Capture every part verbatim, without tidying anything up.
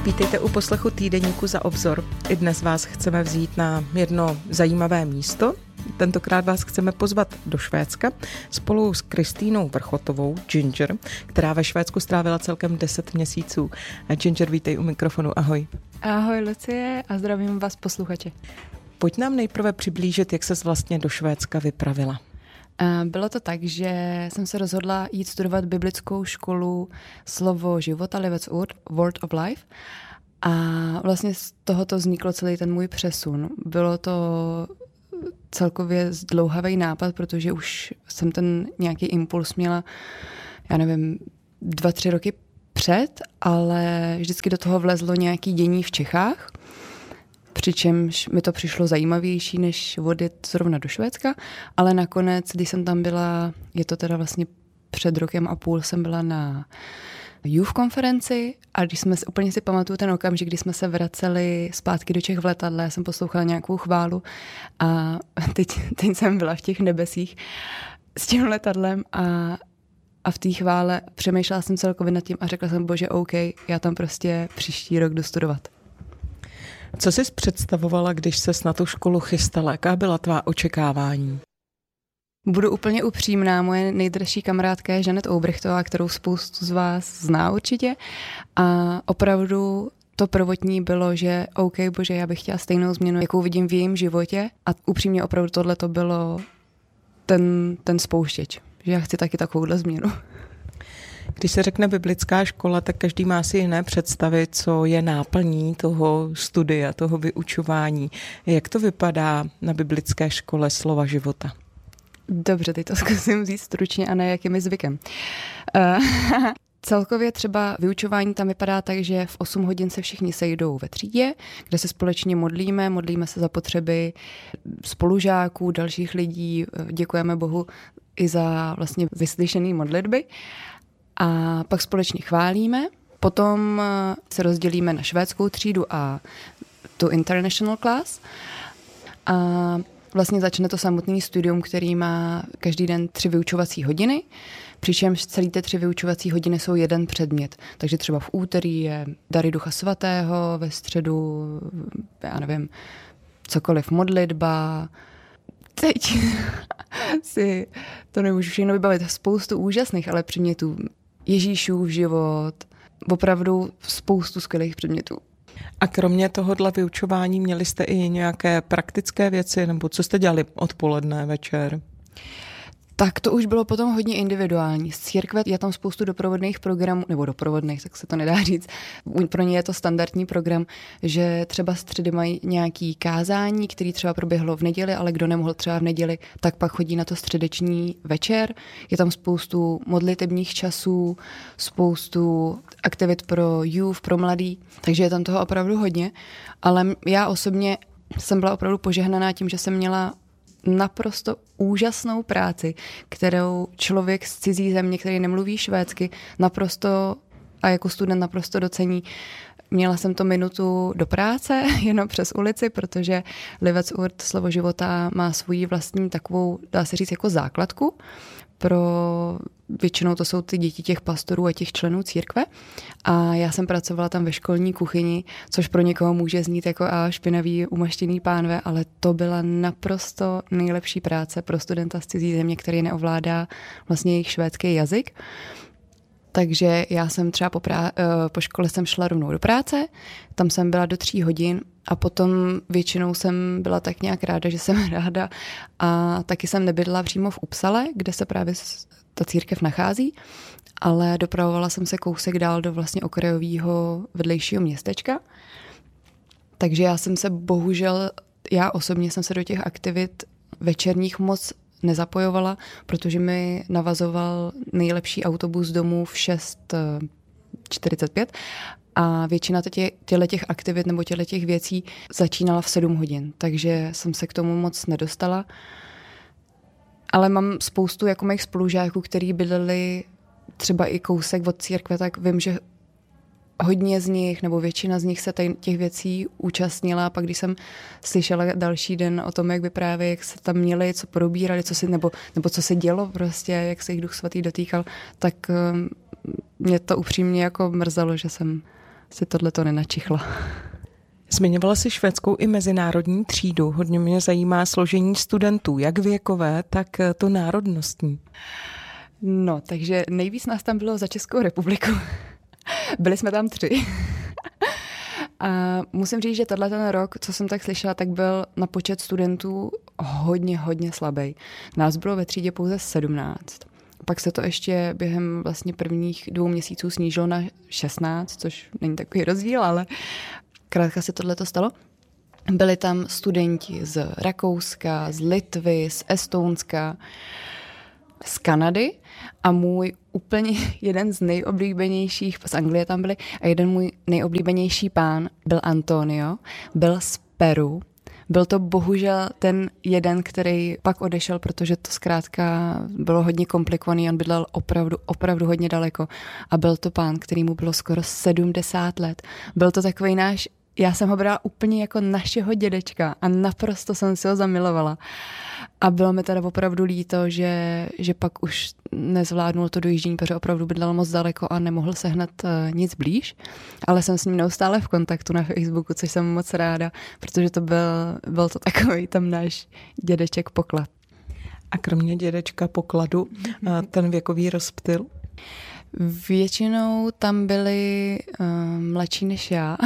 Vítejte u poslechu týdeníku Za obzor. I dnes vás chceme vzít na jedno zajímavé místo. Tentokrát vás chceme pozvat do Švédska spolu s Kristýnou Vrchotovou, Ginger, která ve Švédsku strávila celkem deset měsíců. A Ginger, vítej u mikrofonu, ahoj. Ahoj Lucie a zdravím vás posluchače. Pojď nám nejprve přiblížit, jak ses vlastně do Švédska vypravila. Bylo to tak, že jsem se rozhodla jít studovat biblickou školu Slovo života, Livets ord, Word of Life. A vlastně z tohoto vzniklo celý ten můj přesun. Bylo to celkově zdlouhavý nápad, protože už jsem ten nějaký impuls měla, já nevím, dva, tři roky před, ale vždycky do toho vlezlo nějaký dění v Čechách, přičemž mi to přišlo zajímavější, než odjet zrovna do Švédska, ale nakonec, když jsem tam byla, je to teda vlastně před rokem a půl, jsem byla na Youth konferenci a když jsme, úplně si pamatuju ten okamžik, kdy jsme se vraceli zpátky do Čech v letadle, já jsem poslouchala nějakou chválu a teď, teď jsem byla v těch nebesích s tím letadlem a, a v té chvále přemýšlela jsem celkově nad tím a řekla jsem, bože, OK, já tam prostě příští rok jdu studovat. Co jsi představovala, když ses na tu školu chystala? Jaká byla tvá očekávání? Budu úplně upřímná, moje nejdražší kamarádka je Žanet Oubrichtová, kterou spoustu z vás zná určitě. A opravdu to prvotní bylo, že OK, bože, já bych chtěla stejnou změnu, jakou vidím v jejím životě. A upřímně opravdu tohle to bylo ten, ten spouštěč, že já chci taky takovouhle změnu. Když se řekne biblická škola, tak každý má si jiné představy, co je náplní toho studia, toho vyučování. Jak to vypadá na biblické škole Slova života? Dobře, teď to zkusím říct stručně a ne jak je mi zvykem. Uh, celkově třeba vyučování tam vypadá tak, že v osm hodin se všichni sejdou ve třídě, kde se společně modlíme, modlíme se za potřeby spolužáků, dalších lidí, děkujeme Bohu i za vlastně vyslyšené modlitby a pak společně chválíme. Potom se rozdělíme na švédskou třídu a tu international class a vlastně začne to samotný studium, který má každý den tři vyučovací hodiny, přičemž celý ty tři vyučovací hodiny jsou jeden předmět. Takže třeba v úterý je dary Ducha Svatého, ve středu, já nevím, cokoliv, modlitba. Teď si to nemůžu všechno vybavit, spoustu úžasných, ale předmětů. Ježíšův život, opravdu spoustu skvělých předmětů. A kromě tohohle vyučování měli jste i nějaké praktické věci, nebo co jste dělali odpoledne, večer? Tak to už bylo potom hodně individuální. Z církve je tam spoustu doprovodných programů, nebo doprovodných, tak se to nedá říct. Pro ně je to standardní program, že třeba středy mají nějaký kázání, který třeba proběhlo v neděli, ale kdo nemohl třeba v neděli, tak pak chodí na to středeční večer. Je tam spoustu modlitebních časů, spoustu aktivit pro youth, pro mladý, takže je tam toho opravdu hodně. Ale já osobně jsem byla opravdu požehnaná tím, že jsem měla naprosto úžasnou práci, kterou člověk z cizí země, který nemluví švédsky, naprosto a jako student naprosto docení. Měla jsem to minutu do práce, jenom přes ulici, protože Livets ord, Slovo života, má svoji vlastní takovou, dá se říct, jako základku. Pro většinou to jsou ty děti těch pastorů a těch členů církve. A já jsem pracovala tam ve školní kuchyni, což pro někoho může znít jako a špinavý umaštěný pánve, ale to byla naprosto nejlepší práce pro studenta z cizí země, který neovládá vlastně jejich švédský jazyk. Takže já jsem třeba po, prá- po škole jsem šla rovnou do práce, tam jsem byla do tří hodin a potom většinou jsem byla tak nějak ráda, že jsem ráda a taky jsem nebydlela přímo v Uppsale, kde se právě ta církev nachází, ale dopravovala jsem se kousek dál do vlastně okrajového vedlejšího městečka. Takže já jsem se bohužel, já osobně jsem se do těch aktivit večerních moc nezapojovala, protože mi navazoval nejlepší autobus domů v šest čtyřicet pět a většina těchto těch aktivit nebo těchto těch věcí začínala v sedm hodin, takže jsem se k tomu moc nedostala. Ale mám spoustu jako mých spolužáků, který bydleli třeba i kousek od církve, tak vím, že hodně z nich, nebo většina z nich se těch věcí účastnila. Pak když jsem slyšela další den o tom, jak vyprávějí, jak se tam měli, co probírali, co si, nebo, nebo co se dělo prostě, jak se jich Duch Svatý dotýkal, tak mě to upřímně jako mrzelo, že jsem si tohleto nenačichla. Zmiňovala si švédskou i mezinárodní třídu. Hodně mě zajímá složení studentů, jak věkové, tak to národnostní. No, takže nejvíc nás tam bylo za Českou republiku. Byli jsme tam tři. A musím říct, že tenhle ten rok, co jsem tak slyšela, tak byl na počet studentů hodně, hodně slabý. Nás bylo ve třídě pouze sedmnáct. Pak se to ještě během vlastně prvních dvou měsíců snížilo na šestnáct, což není takový rozdíl, ale krátka se tohleto stalo. Byli tam studenti z Rakouska, z Litvy, z Estonska, z Kanady a můj úplně jeden z nejoblíbenějších, z Anglie tam byli, a jeden můj nejoblíbenější pán byl Antonio, byl z Peru. Byl to bohužel ten jeden, který pak odešel, protože to zkrátka bylo hodně komplikovaný, on bydlel opravdu, opravdu hodně daleko a byl to pán, kterýmu bylo skoro sedmdesát let. Byl to takový náš, já jsem ho brala úplně jako našeho dědečka a naprosto jsem si ho zamilovala. A bylo mi teda opravdu líto, že, že pak už nezvládnul to dojíždění, protože opravdu bydlel moc daleko a nemohl sehnat uh, nic blíž. Ale jsem s ním neustále v kontaktu na Facebooku, což jsem moc ráda, protože to byl, byl to takový tam náš dědeček poklad. A kromě dědečka pokladu, ten věkový rozptyl? Většinou tam byli uh, mladší než já.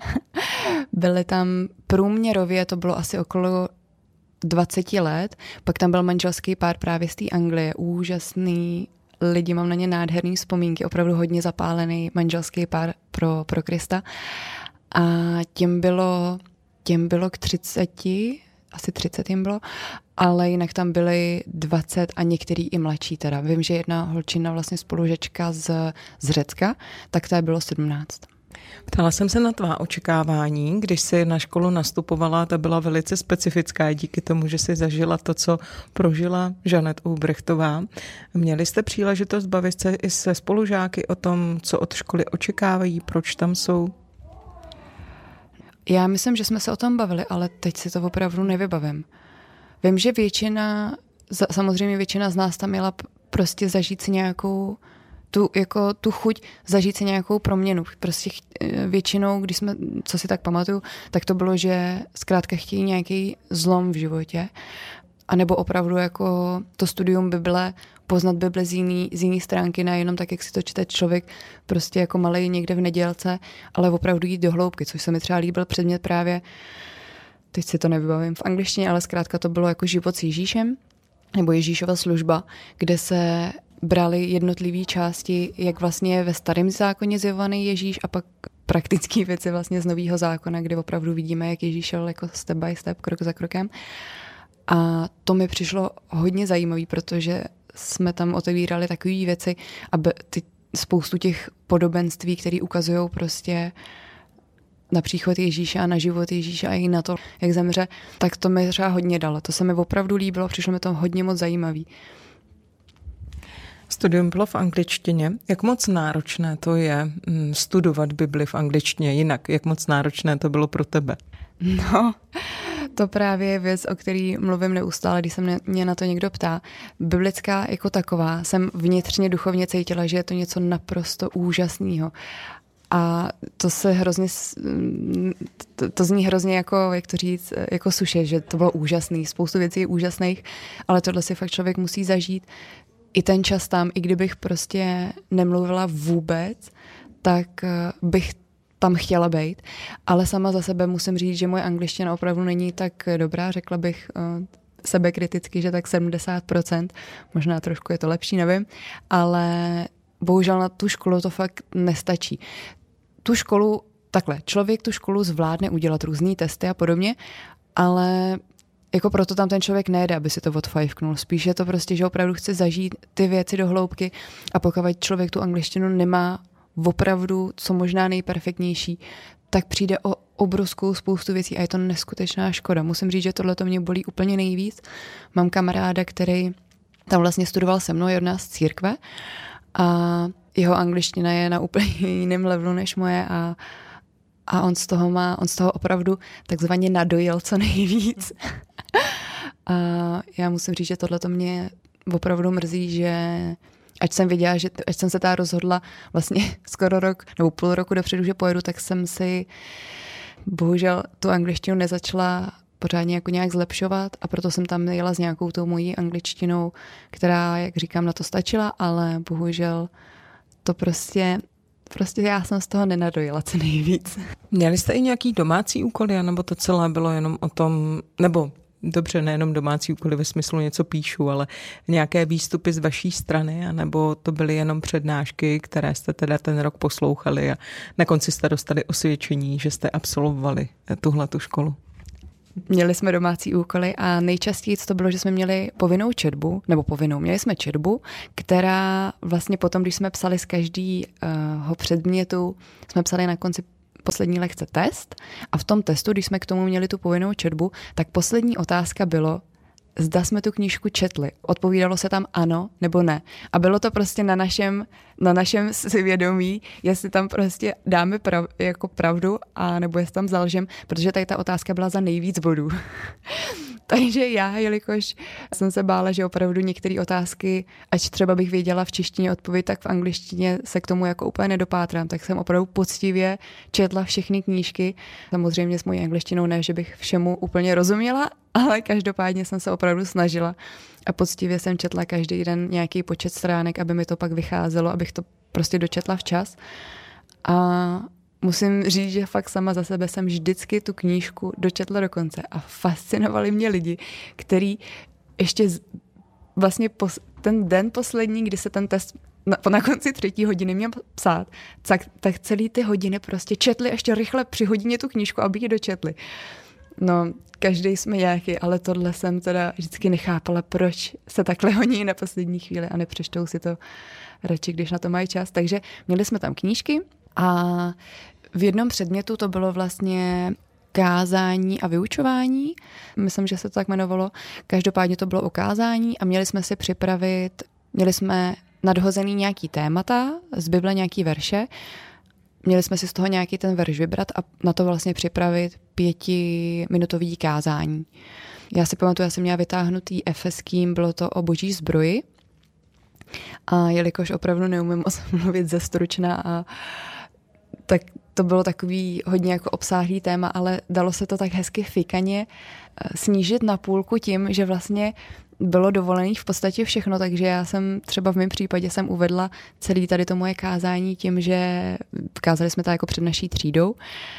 Byli tam průměrově, to bylo asi okolo dvacet let, pak tam byl manželský pár právě z té Anglie, úžasný lidi, mám na ně nádherný vzpomínky, opravdu hodně zapálený manželský pár pro, pro Krista a těm bylo, těm bylo k třiceti, asi třicet jim bylo, ale jinak tam byly dvacet a některý i mladší teda. Vím, že jedna holčina, vlastně spolužečka z, z Řecka, tak to bylo sedmnáct. Ptala jsem se na tvá očekávání, když jsi na školu nastupovala, ta byla velice specifická díky tomu, že jsi zažila to, co prožila Žanet Ubrechtová. Měli jste příležitost bavit se i se spolužáky o tom, co od školy očekávají, proč tam jsou? Já myslím, že jsme se o tom bavili, ale teď si to opravdu nevybavím. Vím, že většina, samozřejmě většina z nás tam měla prostě zažít si nějakou tu, jako tu chuť zažít si nějakou proměnu. Prostě většinou, když jsme, co si tak pamatuju, tak to bylo, že zkrátka chtějí nějaký zlom v životě. A nebo opravdu jako to studium Bible, poznat Bible z jiný, z jiný stránky, nejenom tak, jak si to čte člověk prostě jako malej někde v nedělce, ale opravdu jít do hloubky, což se mi třeba líbil předmět právě, teď si to nevybavím v angličtině, ale zkrátka to bylo jako život s Ježíšem, nebo Ježíšova služba, kde se brali jednotlivé části, jak vlastně je ve starém zákoně zjevovaný Ježíš a pak praktické věci vlastně z nového zákona, kde opravdu vidíme, jak Ježíš šel jako step by step, krok za krokem. A to mi přišlo hodně zajímavé, protože jsme tam otevírali takové věci a ty, spoustu těch podobenství, které ukazují prostě na příchod Ježíše a na život Ježíše a i na to, jak zemře, tak to mi třeba hodně dalo. To se mi opravdu líbilo, přišlo mi to hodně moc zajímavý. Studium bylo v angličtině. Jak moc náročné to je studovat Bibli v angličtině jinak? Jak moc náročné to bylo pro tebe? No, to právě je věc, o který mluvím neustále, když se mě na to někdo ptá. Biblická jako taková jsem vnitřně duchovně cítila, že je to něco naprosto úžasného. A to se hrozně, to, to zní hrozně jako, jak to říct, jako suše, že to bylo úžasný. Spoustu věcí je úžasných, ale tohle si fakt člověk musí zažít. I ten čas tam, i kdybych prostě nemluvila vůbec, tak bych tam chtěla být. Ale sama za sebe musím říct, že moje angličtina opravdu není tak dobrá. Řekla bych uh, sebekriticky, že tak sedmdesát procent. Možná trošku je to lepší, nevím. Ale bohužel na tu školu to fakt nestačí. Tu školu, takhle, člověk tu školu zvládne udělat různý testy a podobně, ale jako proto tam ten člověk nejde, aby si to odfajfknul. Spíš je to prostě, že opravdu chce zažít ty věci do hloubky a pokud člověk tu angličtinu nemá opravdu co možná nejperfektnější, tak přijde o obrovskou spoustu věcí a je to neskutečná škoda. Musím říct, že tohle to mě bolí úplně nejvíc. Mám kamaráda, který tam vlastně studoval se mnou, je od nás z církve a jeho angličtina je na úplně jiném levelu než moje a A on z toho má, on z toho opravdu takzvaně nadojil co nejvíc. A já musím říct, že tohle to mě opravdu mrzí, že ať jsem viděla, že ať jsem se teda rozhodla vlastně skoro rok nebo půl roku dopředu, že pojedu, tak jsem si bohužel tu angličtinu nezačala pořádně jako nějak zlepšovat a proto jsem tam jela s nějakou tou mojí angličtinou, která, jak říkám, na to stačila, ale bohužel to prostě, prostě já jsem z toho nenadojila co nejvíc. Měli jste i nějaký domácí úkoly, nebo to celé bylo jenom o tom, nebo dobře, nejenom domácí úkoly ve smyslu něco píšu, ale nějaké výstupy z vaší strany, anebo to byly jenom přednášky, které jste teda ten rok poslouchali a na konci jste dostali osvědčení, že jste absolvovali tuhletu školu? Měli jsme domácí úkoly a nejčastěji to bylo, že jsme měli povinnou četbu, nebo povinnou, měli jsme četbu, která vlastně potom, když jsme psali z každého předmětu, jsme psali na konci poslední lekce test a v tom testu, když jsme k tomu měli tu povinnou četbu, tak poslední otázka bylo, zda jsme tu knížku četli. Odpovídalo se tam ano nebo ne. A bylo to prostě na našem, na našem svědomí, jestli tam prostě dáme prav, jako pravdu a nebo jestli tam zalžem, protože tady ta otázka byla za nejvíc bodů. Takže já, jelikož jsem se bála, že opravdu některé otázky, ať třeba bych věděla v češtině odpověď, tak v angličtině se k tomu jako úplně nedopátrám, tak jsem opravdu poctivě četla všechny knížky. Samozřejmě s mojí angličtinou ne, že bych všemu úplně rozuměla, ale každopádně jsem se opravdu snažila a poctivě jsem četla každý den nějaký počet stránek, aby mi to pak vycházelo, abych to prostě dočetla včas. A musím říct, že fakt sama za sebe jsem vždycky tu knížku dočetla do konce a fascinovali mě lidi, který ještě z, vlastně pos, ten den poslední, kdy se ten test na, na konci třetí hodiny měl psát, tak, tak celý ty hodiny prostě četli ještě rychle při hodině tu knížku, aby ji dočetli. No, každý jsme nějaký, ale tohle jsem teda vždycky nechápala, proč se takhle honí na poslední chvíli a nepřečtou si to radši, když na to mají čas. Takže měli jsme tam knížky a v jednom předmětu to bylo vlastně kázání a vyučování. Myslím, že se to tak jmenovalo. Každopádně to bylo o kázání a měli jsme si připravit, měli jsme nadhozený nějaký témata, z Bible nějaký verše. Měli jsme si z toho nějaký ten verš vybrat a na to vlastně připravit pětiminutový kázání. Já si pamatuju, já jsem měla vytáhnutý Efeským, bylo to o boží zbroji. A jelikož opravdu neumím moc mluvit ze stručna, a tak to bylo takový hodně jako obsáhlý téma, ale dalo se to tak hezky fikaně snížit na půlku tím, že vlastně bylo dovolený v podstatě všechno, takže já jsem třeba v mém případě jsem uvedla celý tady to moje kázání tím, že kázali jsme to jako před naší třídou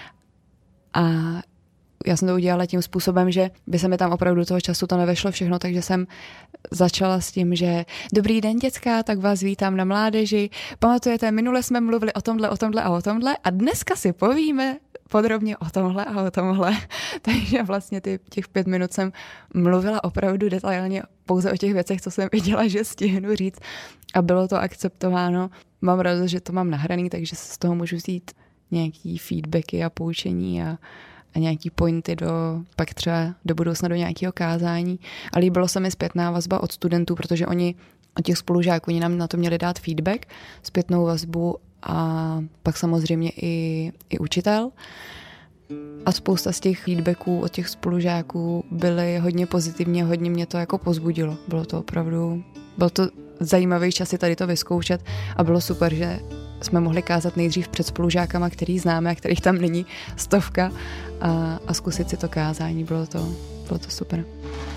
a já jsem to udělala tím způsobem, že by se mi tam opravdu toho času to nevešlo všechno, takže jsem začala s tím, že dobrý den, děcka, tak vás vítám na mládeži. Pamatujete, minule jsme mluvili o tomhle, o tomhle a o tomhle a dneska si povíme podrobně o tomhle a o tomhle. Takže vlastně ty, těch pět minut jsem mluvila opravdu detailně pouze o těch věcech, co jsem věděla, že stihnu říct a bylo to akceptováno. Mám radost, že to mám nahraný, takže z toho můžu vzít nějaký feedbacky a poučení a a nějaký pointy do, pak třeba do budoucna do nějakého kázání. A líbilo se mi zpětná vazba od studentů, protože oni, od těch spolužáků, oni nám na to měli dát feedback, zpětnou vazbu a pak samozřejmě i, i učitel. A spousta z těch feedbacků od těch spolužáků byly hodně pozitivní a hodně mě to jako pozbudilo. Bylo to opravdu, byl to zajímavý čas si tady to vyzkoušet a bylo super, že jsme mohli kázat nejdřív před spolužákama, který známe a kterých tam není stovka a, a zkusit si to kázání. Bylo to, bylo to super.